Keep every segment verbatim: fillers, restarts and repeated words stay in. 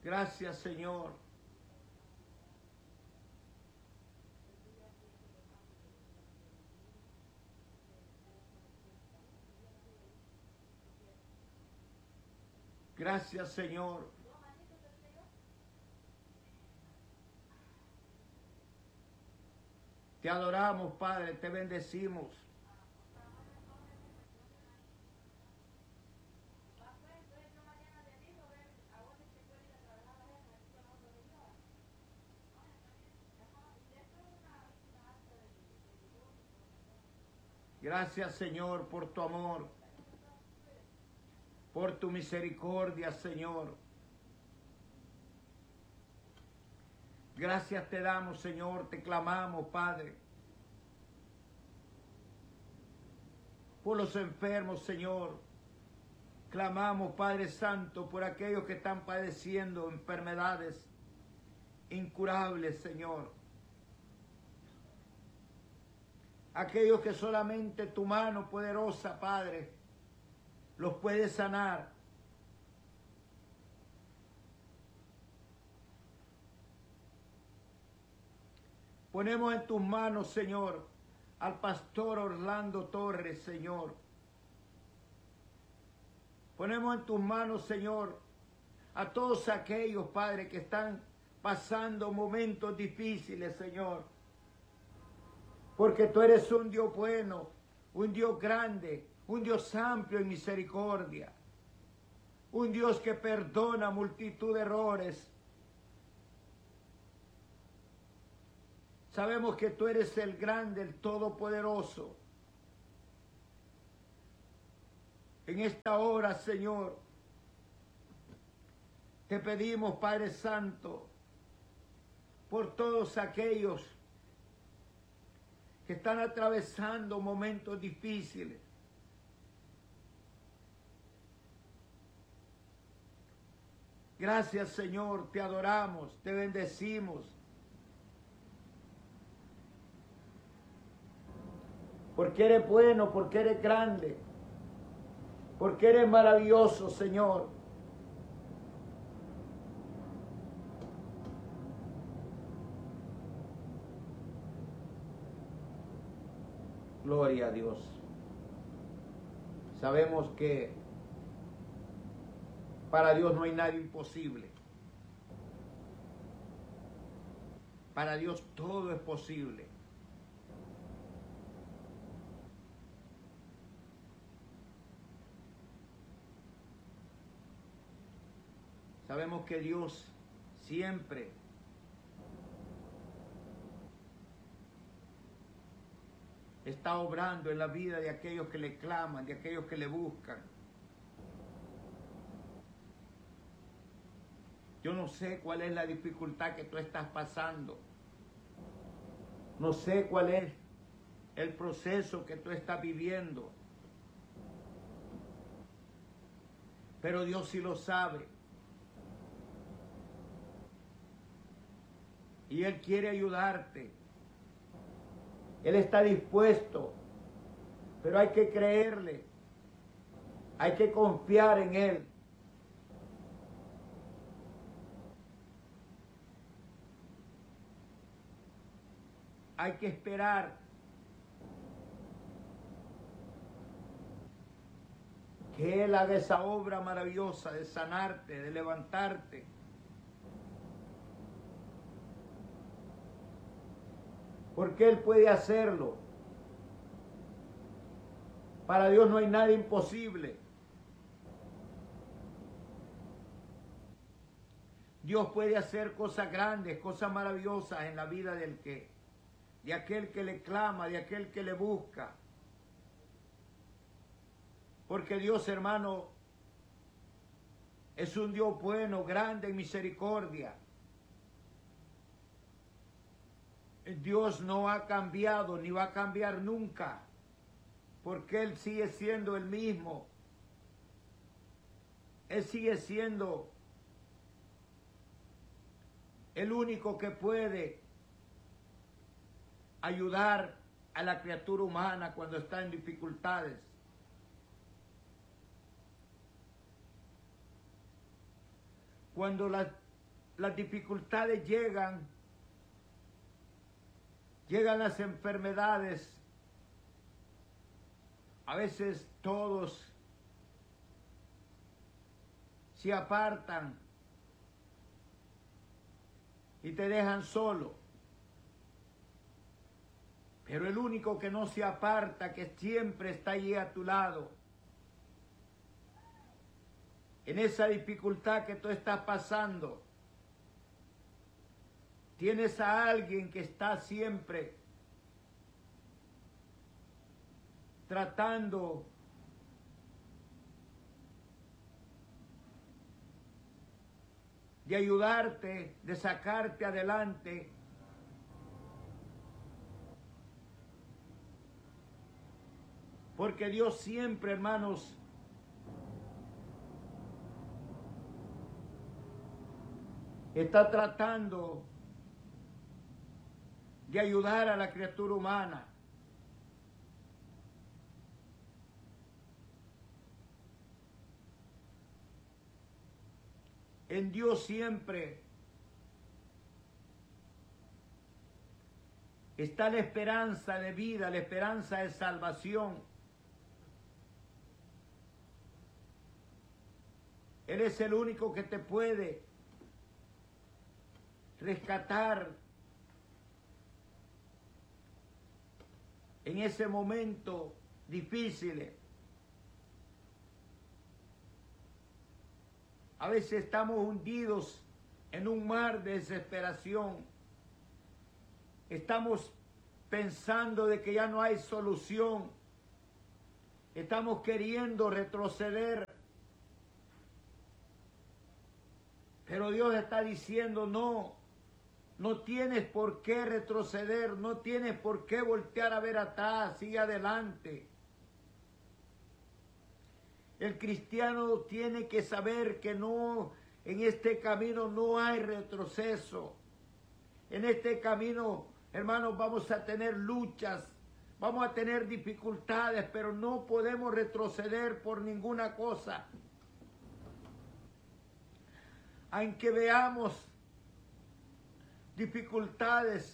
Gracias, Señor. Gracias, Señor. Te adoramos, Padre, te bendecimos. Gracias, Señor, por tu amor, por tu misericordia, Señor. Gracias te damos, Señor, te clamamos, Padre, por los enfermos, Señor. Clamamos, Padre Santo, por aquellos que están padeciendo enfermedades incurables, Señor. Aquellos que solamente tu mano poderosa, Padre, los puede sanar. Ponemos en tus manos, Señor, al pastor Orlando Torres, Señor. Ponemos en tus manos, Señor, a todos aquellos, Padre, que están pasando momentos difíciles, Señor. Porque tú eres un Dios bueno, un Dios grande, un Dios amplio en misericordia. Un Dios que perdona multitud de errores. Sabemos que tú eres el grande, el todopoderoso. En esta hora, Señor, te pedimos, Padre Santo, por todos aquellos que están atravesando momentos difíciles. Gracias, Señor, te adoramos, te bendecimos. Porque eres bueno, porque eres grande, porque eres maravilloso, Señor. Gloria a Dios. Sabemos que para Dios no hay nada imposible. Para Dios todo es posible. Sabemos que Dios siempre está obrando en la vida de aquellos que le claman, de aquellos que le buscan. Yo no sé cuál es la dificultad que tú estás pasando. No sé cuál es el proceso que tú estás viviendo. Pero Dios sí lo sabe. Y Él quiere ayudarte. Él está dispuesto. Pero hay que creerle. Hay que confiar en Él. Hay que esperar que Él haga esa obra maravillosa de sanarte, de levantarte. Porque Él puede hacerlo. Para Dios no hay nada imposible. Dios puede hacer cosas grandes, cosas maravillosas en la vida del que, de aquel que le clama, de aquel que le busca. Porque Dios, hermano, es un Dios bueno, grande en misericordia. Dios no ha cambiado ni va a cambiar nunca, porque Él sigue siendo el mismo. Él sigue siendo el único que puede ayudar a la criatura humana cuando está en dificultades. Cuando las las dificultades llegan, llegan las enfermedades, a veces todos se apartan y te dejan solo. Pero el único que no se aparta, que siempre está allí a tu lado, en esa dificultad que tú estás pasando, tienes a alguien que está siempre tratando de ayudarte, de sacarte adelante. Porque Dios siempre, hermanos, está tratando de ayudar a la criatura humana. En Dios siempre está la esperanza de vida, la esperanza de salvación. Él es el único que te puede rescatar en ese momento difícil. A veces estamos hundidos en un mar de desesperación. Estamos pensando de que ya no hay solución. Estamos queriendo retroceder. Pero Dios está diciendo, no, no tienes por qué retroceder, no tienes por qué voltear a ver atrás, sigue adelante. El cristiano tiene que saber que no, en este camino no hay retroceso. En este camino, hermanos, vamos a tener luchas, vamos a tener dificultades, pero no podemos retroceder por ninguna cosa. Aunque veamos dificultades,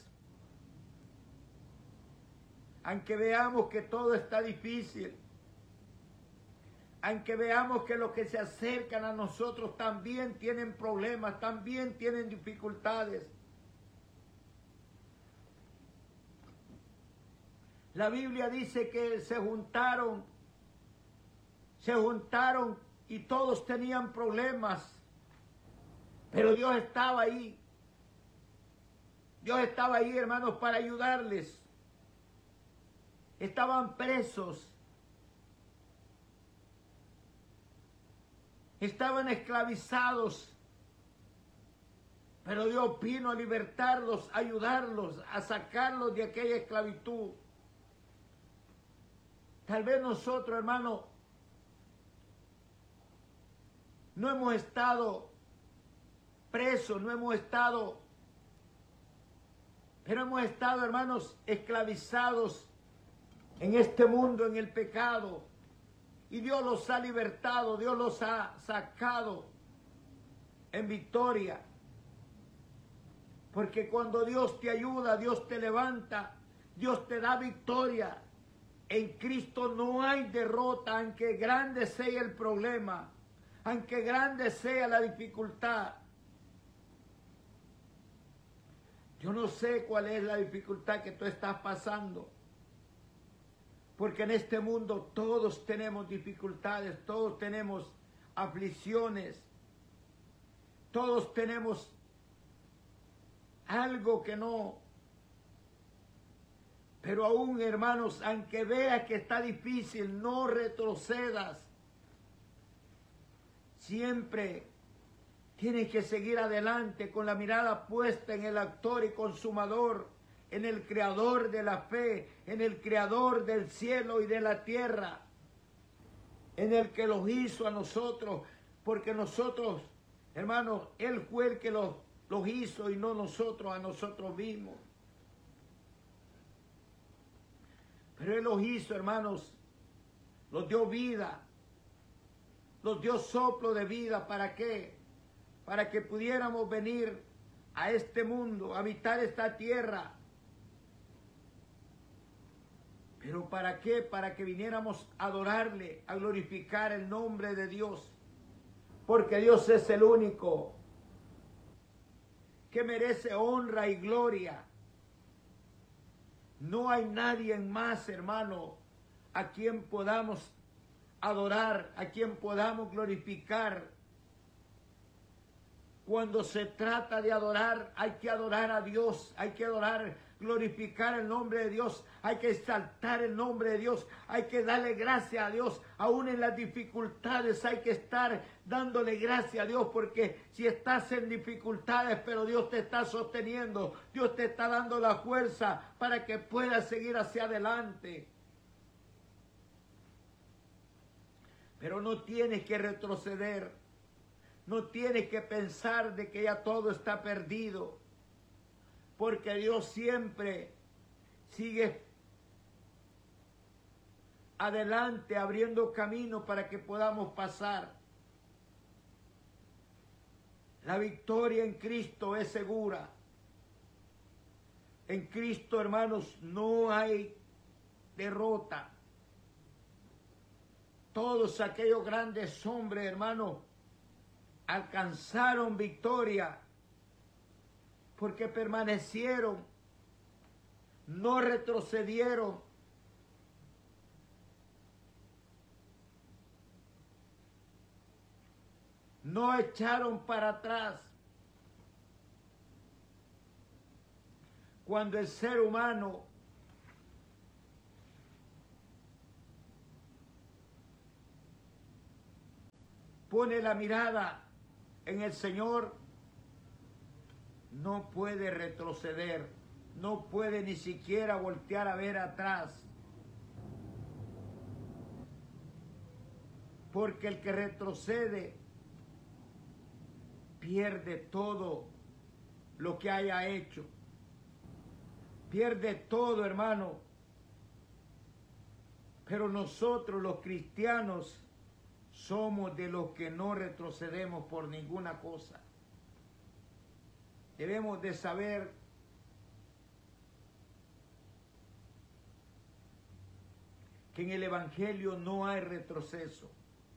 aunque veamos que todo está difícil, aunque veamos que los que se acercan a nosotros también tienen problemas, también tienen dificultades. La Biblia dice que se juntaron, se juntaron y todos tenían problemas, pero Dios estaba ahí. Dios estaba ahí, hermanos, para ayudarles. Estaban presos. Estaban esclavizados, pero Dios vino a libertarlos, a ayudarlos, a sacarlos de aquella esclavitud. Tal vez nosotros, hermanos, no hemos estado presos, no hemos estado, pero hemos estado, hermanos, esclavizados en este mundo, en el pecado. Y Dios los ha libertado, Dios los ha sacado en victoria. Porque cuando Dios te ayuda, Dios te levanta, Dios te da victoria. En Cristo no hay derrota, aunque grande sea el problema, aunque grande sea la dificultad. Yo no sé cuál es la dificultad que tú estás pasando. Porque en este mundo todos tenemos dificultades, todos tenemos aflicciones, todos tenemos algo que no. Pero aún, hermanos, aunque veas que está difícil, no retrocedas. Siempre tienes que seguir adelante con la mirada puesta en el autor y consumador, en el creador de la fe, en el creador del cielo y de la tierra, en el que los hizo a nosotros, porque nosotros, hermanos, Él fue el que los, los hizo y no nosotros a nosotros mismos. Pero Él los hizo, hermanos, los dio vida, los dio soplo de vida. ¿Para qué? para que pudiéramos venir a este mundo, a habitar esta tierra. ¿Pero para qué? Para que viniéramos a adorarle, a glorificar el nombre de Dios. Porque Dios es el único que merece honra y gloria. No hay nadie más, hermano, a quien podamos adorar, a quien podamos glorificar. Cuando se trata de adorar, hay que adorar a Dios, hay que adorar, glorificar el nombre de Dios, hay que exaltar el nombre de Dios, hay que darle gracias a Dios, aún en las dificultades hay que estar dándole gracias a Dios, porque si estás en dificultades, pero Dios te está sosteniendo, Dios te está dando la fuerza para que puedas seguir hacia adelante. Pero no tienes que retroceder. No tienes que pensar de que ya todo está perdido, porque Dios siempre sigue adelante abriendo camino para que podamos pasar. La victoria en Cristo es segura. En Cristo, hermanos, no hay derrota. Todos aquellos grandes hombres, hermanos, alcanzaron victoria porque permanecieron, no retrocedieron. No echaron para atrás. Cuando el ser humano pone la mirada en el Señor, no puede retroceder, no puede ni siquiera voltear a ver atrás. Porque el que retrocede pierde todo lo que haya hecho. Pierde todo, hermano. Pero nosotros los cristianos somos de los que no retrocedemos por ninguna cosa. Debemos de saber que en el Evangelio no hay retroceso.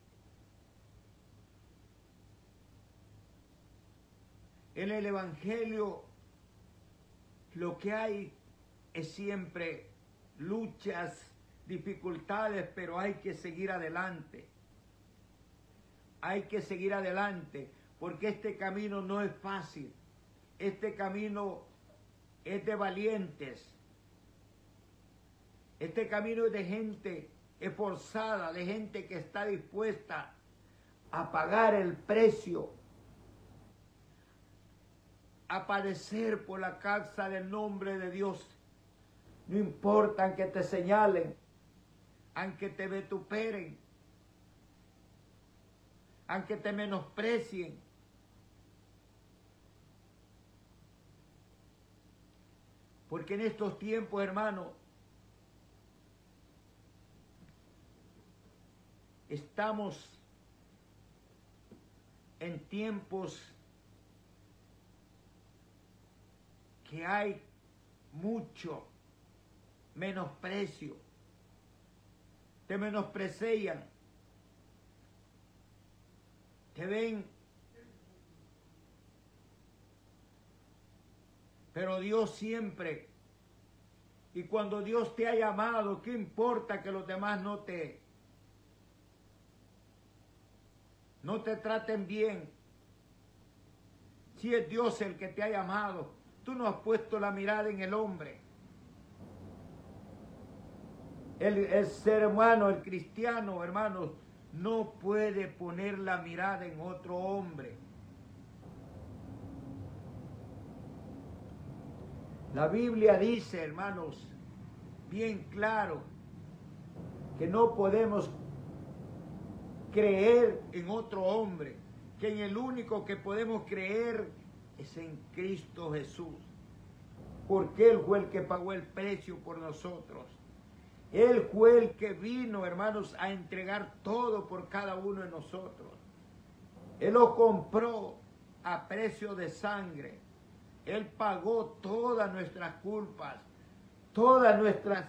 En el Evangelio lo que hay es siempre luchas, dificultades, pero hay que seguir adelante. Hay que seguir adelante, porque este camino no es fácil. Este camino es de valientes. Este camino es de gente esforzada, de gente que está dispuesta a pagar el precio, a padecer por la causa del nombre de Dios. No importa aunque te señalen, aunque te vituperen, aunque te menosprecien. Porque en estos tiempos, hermano, estamos en tiempos que hay mucho menosprecio. Te menosprecian. Te ven. Pero Dios siempre, y cuando Dios te ha llamado, ¿qué importa que los demás no te, no te traten bien? Si es Dios el que te ha llamado, tú no has puesto la mirada en el hombre. El, el ser humano, el cristiano, hermanos, no puede poner la mirada en otro hombre. La Biblia dice, hermanos, bien claro, que no podemos creer en otro hombre, que en el único que podemos creer es en Cristo Jesús, porque Él fue el que pagó el precio por nosotros. Él fue el que vino, hermanos, a entregar todo por cada uno de nosotros. Él lo compró a a precio de sangre. Él pagó todas nuestras culpas. Todas nuestras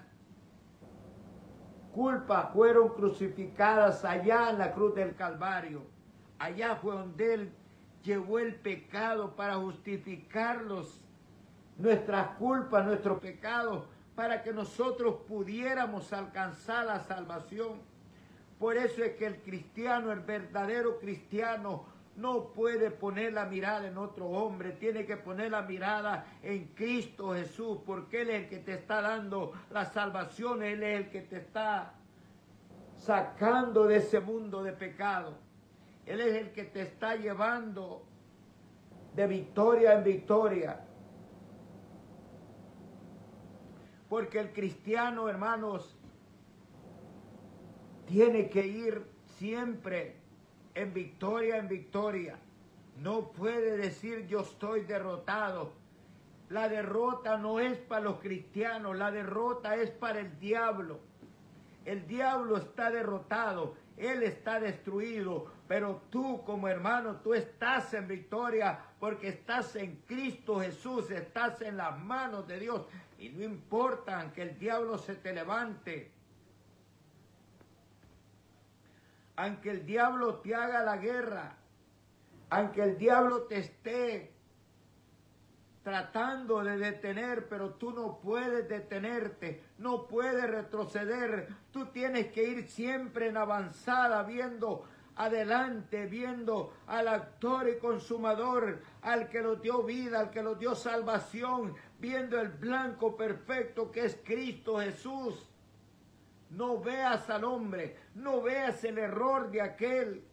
culpas fueron crucificadas allá en la cruz del Calvario. Allá fue donde Él llevó el pecado para justificarlos, nuestras culpas, nuestros pecados, para que nosotros pudiéramos alcanzar la salvación. Por eso es que el cristiano, el verdadero cristiano, no puede poner la mirada en otro hombre, tiene que poner la mirada en Cristo Jesús, porque Él es el que te está dando la salvación, Él es el que te está sacando de ese mundo de pecado. Él es el que te está llevando de victoria en victoria. Porque el cristiano, hermanos, tiene que ir siempre en victoria en victoria. No puede decir yo estoy derrotado. La derrota no es para los cristianos, la derrota es para el diablo. El diablo está derrotado, él está destruido, pero tú como hermano, tú estás en victoria porque estás en Cristo Jesús, estás en las manos de Dios y no importa que el diablo se te levante. Aunque el diablo te haga la guerra, aunque el diablo te esté tratando de detener, pero tú no puedes detenerte, no puedes retroceder. Tú tienes que ir siempre en avanzada, viendo adelante, viendo al autor y consumador, al que nos dio vida, al que nos dio salvación, viendo el blanco perfecto que es Cristo Jesús. No veas al hombre, no veas el error de aquel.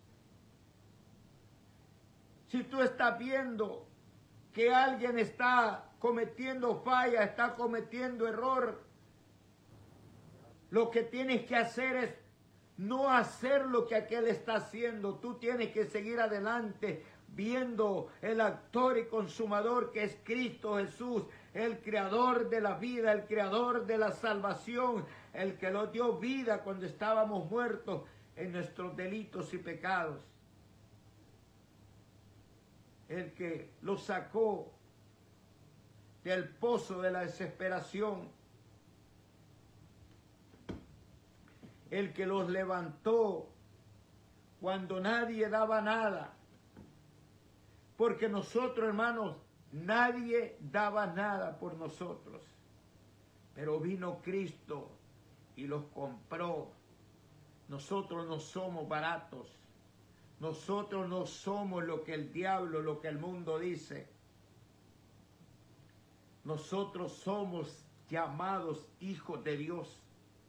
Si tú estás viendo que alguien está cometiendo falla, está cometiendo error, lo que tienes que hacer es no hacer lo que aquel está haciendo. Tú tienes que seguir adelante viendo el autor y consumador que es Cristo Jesús, el creador de la vida, el creador de la salvación, el que nos dio vida cuando estábamos muertos en nuestros delitos y pecados. El que los sacó del pozo de la desesperación. El que los levantó cuando nadie daba nada. Porque nosotros, hermanos, nadie daba nada por nosotros. Pero vino Cristo y los compró. Nosotros no somos baratos. Nosotros no somos lo que el diablo, lo que el mundo dice. Nosotros somos llamados hijos de Dios.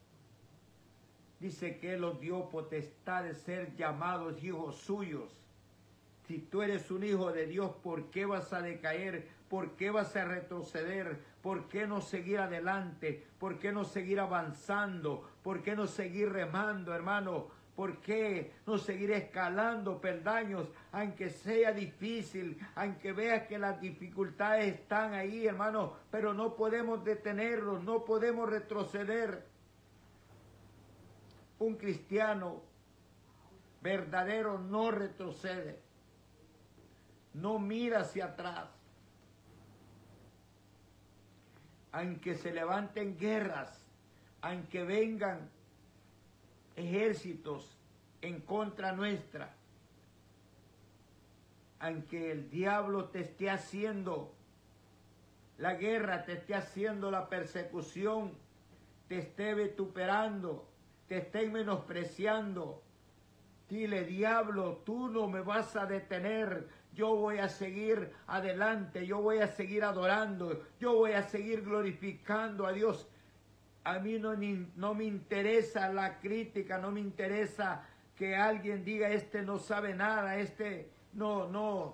Dice que Él nos dio potestad de ser llamados hijos suyos. Si tú eres un hijo de Dios, ¿por qué vas a decaer? ¿Por qué vas a retroceder? ¿Por qué no seguir adelante? ¿Por qué no seguir avanzando? ¿Por qué no seguir remando, hermano? ¿Por qué no seguir escalando peldaños, aunque sea difícil, aunque veas que las dificultades están ahí, hermano? Pero no podemos detenerlos, no podemos retroceder. Un cristiano verdadero no retrocede, no mira hacia atrás. Aunque se levanten guerras, aunque vengan ejércitos en contra nuestra, aunque el diablo te esté haciendo la guerra, te esté haciendo la persecución, te esté vituperando, te esté menospreciando, dile: diablo, tú no me vas a detener, yo voy a seguir adelante, yo voy a seguir adorando, yo voy a seguir glorificando a Dios. A mí no, ni, no me interesa la crítica, no me interesa que alguien diga: este no sabe nada, este no, no.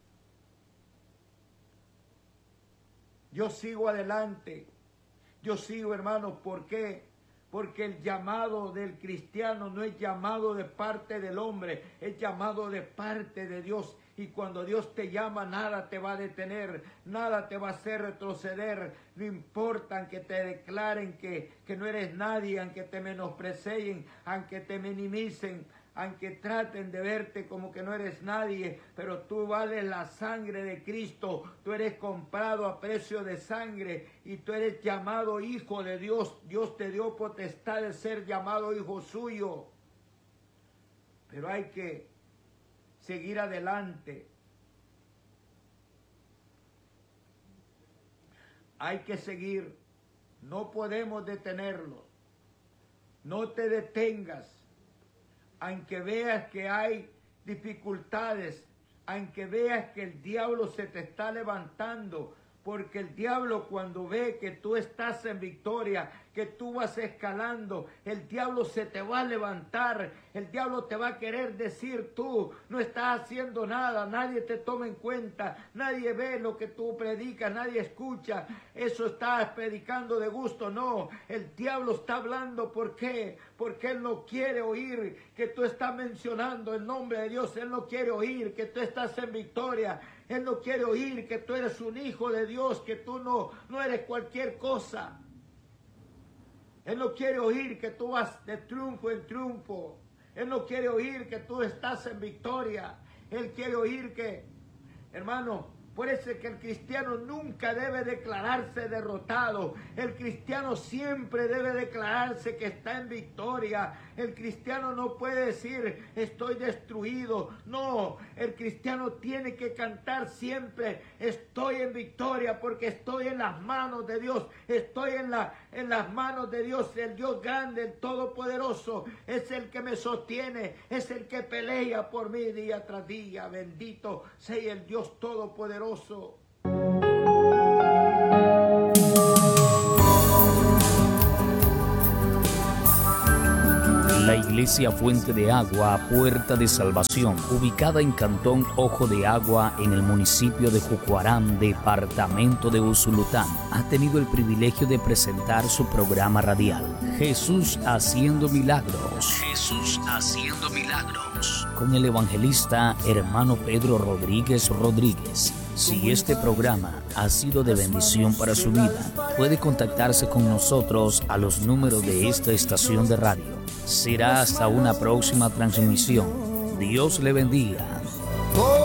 Yo sigo adelante, yo sigo, hermanos. ¿Por qué? Porque el llamado del cristiano no es llamado de parte del hombre, es llamado de parte de Dios. Y cuando Dios te llama, nada te va a detener, nada te va a hacer retroceder. No importa aunque te declaren que, que no eres nadie, aunque te menosprecien, aunque te minimicen, aunque traten de verte como que no eres nadie, pero tú vales la sangre de Cristo, tú eres comprado a precio de sangre y tú eres llamado hijo de Dios. Dios te dio potestad de ser llamado hijo suyo, pero hay que seguir adelante. Hay que seguir, no podemos detenerlo. No te detengas, aunque veas que hay dificultades, aunque veas que el diablo se te está levantando, porque el diablo cuando ve que tú estás en victoria, que tú vas escalando, el diablo se te va a levantar, el diablo te va a querer decir tú no estás haciendo nada, nadie te toma en cuenta, nadie ve lo que tú predicas, nadie escucha, eso estás predicando de gusto. No, el diablo está hablando, ¿por qué? Porque él no quiere oír que tú estás mencionando el nombre de Dios, él no quiere oír que tú estás en victoria, él no quiere oír que tú eres un hijo de Dios, que tú no, no eres cualquier cosa. Él no quiere oír que tú vas de triunfo en triunfo. Él no quiere oír que tú estás en victoria. Él quiere oír que, hermano, por eso es que el cristiano nunca debe declararse derrotado. El cristiano siempre debe declararse que está en victoria. El cristiano no puede decir estoy destruido. No, el cristiano tiene que cantar siempre estoy en victoria porque estoy en las manos de Dios. Estoy en, la, en las manos de Dios, el Dios grande, el todopoderoso. Es el que me sostiene, es el que pelea por mí día tras día. Bendito sea el Dios todopoderoso. La Iglesia Fuente de Agua, Puerta de Salvación, ubicada en Cantón Ojo de Agua, en el municipio de Jucuarán, departamento de Usulután, ha tenido el privilegio de presentar su programa radial, Jesús Haciendo Milagros. Jesús Haciendo Milagros. Con el evangelista hermano Pedro Rodríguez Rodríguez. Si este programa ha sido de bendición para su vida, puede contactarse con nosotros a los números de esta estación de radio. Será hasta una próxima transmisión. Dios le bendiga.